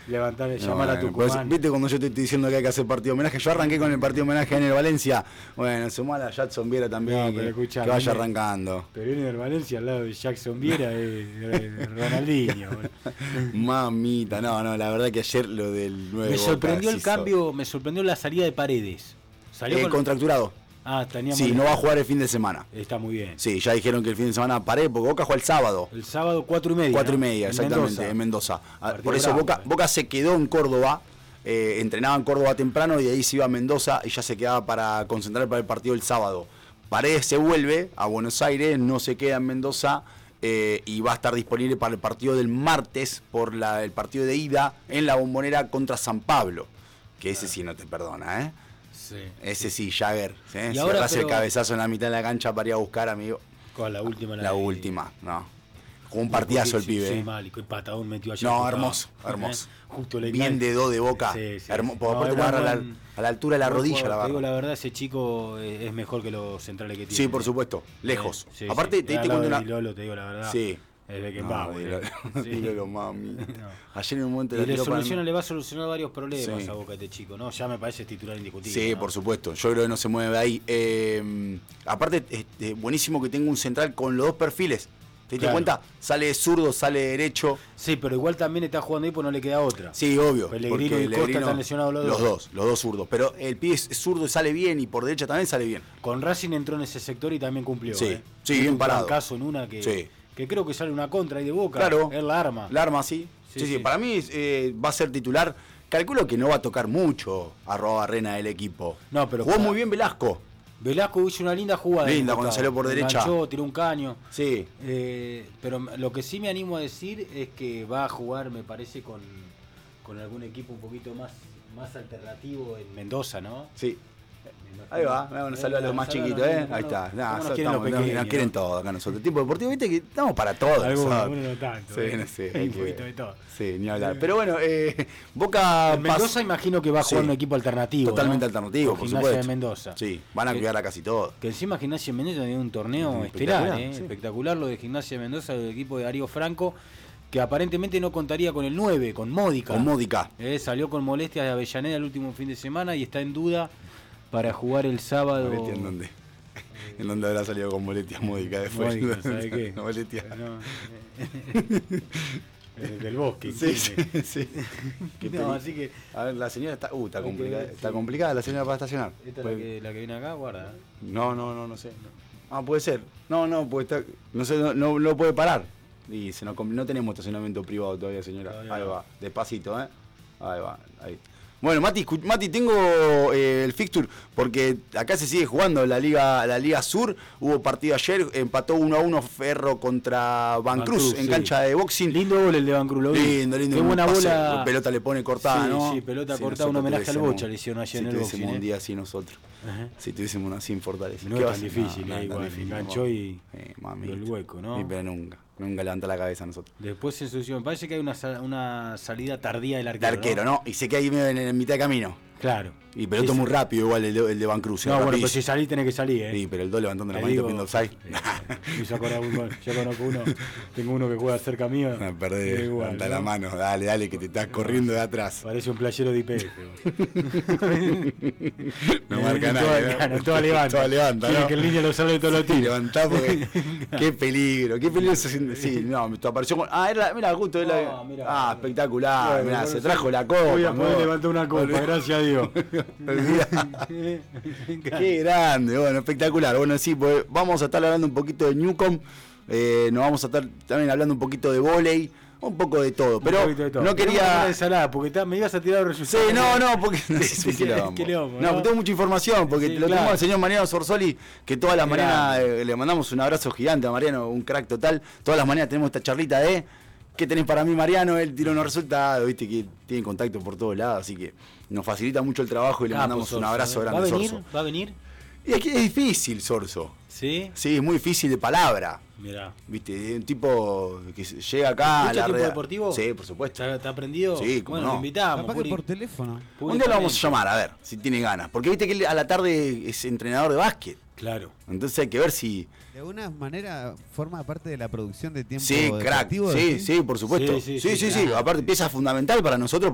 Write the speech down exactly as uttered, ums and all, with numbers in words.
levantar, No, llamar a bueno, Tucumán. pues, viste cuando yo te estoy diciendo que hay que hacer partido homenaje, yo arranqué con el partido homenaje en el Valencia, bueno, sumala a Jackson Viera también, No, que, pero escuchá, que vaya viene- arrancando. Pero viene del Valencia al lado de Jackson Viera, es, es Ronaldinho. boludo. Mamita, no, no, la verdad que ayer lo del nueve Me Boca sorprendió se el hizo- cambio, me sorprendió la salida de Paredes. Salió Eh, con- contracturado. Ah, tenía Sí, molestia. no va a jugar el fin de semana. Está muy bien. Sí, ya dijeron que el fin de semana paré, porque Boca juega el sábado. El sábado cuatro y media. Cuatro y ¿no? media, En exactamente, Mendoza. en Mendoza. Ah, Partido Por eso bravo, Boca, eh. Boca se quedó en Córdoba, eh, entrenaba en Córdoba temprano y de ahí se iba a Mendoza y ya se quedaba para concentrar para el partido el sábado. Paredes se vuelve a Buenos Aires, no se queda en Mendoza eh, y va a estar disponible para el partido del martes por la, el partido de ida en la Bombonera contra San Pablo. Que ese sí no te perdona, ¿eh? Sí. Ese sí, Jagger. ¿eh? Y Si ahora, agarrás el pero- cabezazo en la mitad de la cancha para ir a buscar, amigo. Con la última. La de- última, no. Jugó un partidazo el Sí, pibe. Sí, ¿eh? mal, y qué patadón metió ayer. No, Boca. hermoso, ¿Eh? hermoso. Justo le Bien de dos de Boca. Sí, sí, Hermo- sí. por No, aparte es le agarra a la, buen- a la altura de la buen rodilla jugador. la Te digo barra. la verdad, ese chico eh, es mejor que los centrales que tiene. Sí, por supuesto. Lejos. Sí, Aparte, sí. te diste Al lado cuenta de una. Lolo, te digo la verdad. Sí. Es de que No, va, dilo- Sí. dilo, mami. No. Ayer en un momento Y la le, tiró para soluciona, el- le va a solucionar varios problemas Sí. a Boca este chico, ¿no? Ya me parece titular indiscutible. Sí, ¿no? por supuesto. Yo creo que no se mueve de ahí. Eh, aparte, este, buenísimo que tenga un central con los dos perfiles. ¿Te diste Claro. cuenta? Sale zurdo, sale derecho. Sí, pero igual también está jugando ahí porque no le queda otra. Sí, obvio. Pellegrino porque y Costa Pellegrino- están lesionados los dos. Los dos, los dos zurdos. Pero el pie es zurdo y sale bien y por derecha también sale bien. Con Racing entró en ese sector y también cumplió. Sí, ¿eh? sí, Tuvo bien un parado. caso en una que, Sí. que creo que sale una contra ahí de Boca. Claro. Es la arma. La arma, sí. Sí, Sí, sí. sí. Para mí eh, va a ser titular. Calculo que no va a tocar mucho a Barrena del equipo. No, pero Jugó para- muy bien Velasco. Velasco hizo una linda jugada. Linda, de cuando costado. salió por derecha. Enganchó, tiró un caño. Sí. Eh, pero lo que sí me animo a decir es que va a jugar, me parece, con, con algún equipo un poquito más, más alternativo en Mendoza, ¿no? Sí. Me imagino. Ahí va, un saludo a los más Saludo a chiquitos, los ¿eh? niños, Ahí ¿cómo está. no- Nah, cómo nos so- quieren los estamos- nos- pequeños, nos quieren ¿no? todos acá nosotros. Tipo deportivo, viste que estamos para todos. Algunos, ¿sabes? algunos no tanto. Sí, ¿eh? no sé. Hay hay un que poquito ver. de todo. Sí, ni hablar. Pero bueno, eh, Boca En Mendoza pas- imagino que va a jugar Sí. un equipo alternativo. Totalmente ¿no? alternativo, Con por Gimnasia supuesto. de Mendoza. Sí, van a Que- cuidar a casi todos. Que encima Gimnasia de Mendoza tiene un torneo Mm, estelar, espectacular, ¿eh? sí. Espectacular lo de Gimnasia de Mendoza, del equipo de Darío Franco, que aparentemente no contaría con el nueve, con Módica. Con Módica. Eh, salió con molestias de Avellaneda el último fin de semana y está en duda para jugar el sábado. ¿Molestia en dónde? ¿En dónde habrá salido con molestias módicas después? Módica, ¿sabe qué? No, molestia. No, eh, del bosque. Sí, ¿entiende? sí, sí. Qué No, peli- así que A ver, la señora está. Uh, está Hay que complicada. ver, Está sí. complicada la señora para estacionar. esta es Puede- la que, la que viene acá, guarda. ¿eh? No, no, no, no sé. Ah, puede ser. No, no, puede estar. No sé, no, no, no puede parar. Y se nos, compl- no tenemos estacionamiento privado todavía, señora. Todavía Ahí no. va, despacito, ¿eh? Ahí va, ahí. Bueno, Mati, escu- Mati, tengo eh, el fixture porque acá se sigue jugando la Liga la Liga Sur. Hubo partido ayer, empató uno a uno Ferro contra Van Van Cruz Cruz, en sí. cancha de boxing. Lindo gol el de Van Cruz, lo vi. Lindo, lindo. Qué un buena pase, bola. pelota le pone cortada, Sí, ¿no? sí, pelota Si cortada, un nosotros homenaje al tuviésemos- Bocha le hicieron ayer si en el tuviésemos boxing, un ¿eh? día así nosotros. Ajá. Si tuviésemos una sin fortaleza. No ¿Qué es va a tan ser? difícil, No, no eh, es tan igual, difícil, enganchó no. y- Eh, mamita. el hueco, ¿no? Sí, pero nunca, nunca levanta la cabeza a nosotros. Después se ensució. Me parece que hay una, sa- una salida tardía del De arquero. arquero, ¿no? Y se queda ahí medio en, en mitad de camino. Claro. Y pelota Sí, muy sí. rápido, igual el de, el de Van Cruz. No, es bueno, pues rapidísimo. si salís tenés que salir, ¿eh? Sí, pero el dos levantando la Te manito digo, pidiendo offside. eh, me hizo acordar un gol. Yo conozco uno, tengo uno que juega cerca mío. Me es perdí, igual, levanta ¿no? la mano, dale, dale, que te estás corriendo de atrás. Parece un playero de I P F. No marca Toda- nada. claro, ¿no? toda levanta. Toda levanta, Quiere ¿no? que el niño lo salve todos los Sí, tiros. levantá porque. Qué peligro, qué peligro se siente. Sí, no, me apareció con. Ah, era, mira, justo. era- No, mirá. ah, espectacular. Bueno, mirá, bueno, se sí. trajo la copa. Voy a poder ¿no? levantar una copa, Olvidá- gracias a Dios. Olvidá. Qué grande, bueno, espectacular. Bueno, sí, pues vamos a estar hablando un poquito de Newcomb, eh, nos vamos a estar también hablando un poquito de vóley, un poco de todo, pero Un poquito de todo. no Tenemos que hablar quería... de ensalada, porque ta- me ibas a tirar los Sí, resultados. no, no, porque Sí, es un sí, quilombo. qué quilombo, No, ¿no? tengo mucha información, porque Sí, lo claro. tenemos al señor Mariano Sorsoli, que todas las Grande. mañanas eh, le mandamos un abrazo gigante a Mariano, un crack total. Todas las mañanas tenemos esta charlita de ¿qué tenés para mí, Mariano? Él tira unos resultados, viste que tiene contacto por todos lados, así que nos facilita mucho el trabajo y le Capo, mandamos un Sorso, abrazo ¿eh? grande, ¿Va a venir? Sorso. ¿Va a venir? Y es que es difícil, Sorso. Sí. Sí, es muy difícil de palabra. Mirá. Viste, un tipo que se- llega acá a ¿Escucha la tiempo red. deportivo? Sí, por supuesto. ¿Está, está aprendido? Sí, cómo Bueno, no. lo invitamos. Capaz que Puri- por teléfono. Un día lo vamos a públicamente. llamar, a ver, si tiene ganas. Porque viste que él a la tarde es entrenador de básquet. Claro. Entonces hay que ver si. De alguna manera forma parte de la producción de tiempo Sí, crack. deportivo, Sí, ¿decís? sí, por supuesto. Sí, Sí, sí, sí, sí, sí. claro. Aparte, pieza fundamental para nosotros.